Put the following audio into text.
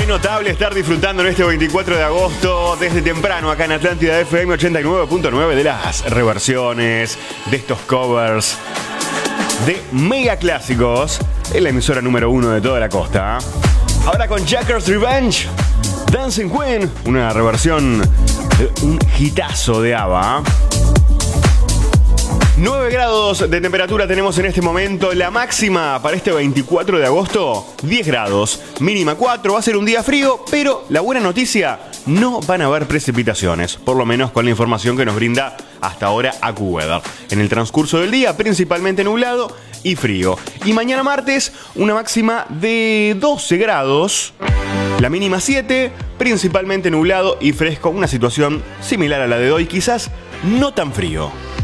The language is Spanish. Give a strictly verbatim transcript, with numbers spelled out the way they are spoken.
Qué notable estar disfrutando en este veinticuatro de agosto desde temprano acá en Atlántida F M ochenta y nueve punto nueve de las reversiones, de estos covers de mega clásicos en la emisora número uno de toda la costa. Ahora con Jacker's Revenge, Dancing Queen, una reversión de un hitazo de ABBA. nueve grados de temperatura tenemos en este momento. La máxima para este veinticuatro de agosto, diez grados. Mínima cuatro. Va a ser un día frío, pero la buena noticia, no van a haber precipitaciones. Por lo menos con la información que nos brinda hasta ahora AccuWeather. En el transcurso del día, principalmente nublado y frío. Y mañana martes, una máxima de doce grados. La mínima siete, principalmente nublado y fresco. Una situación similar a la de hoy, quizás no tan frío.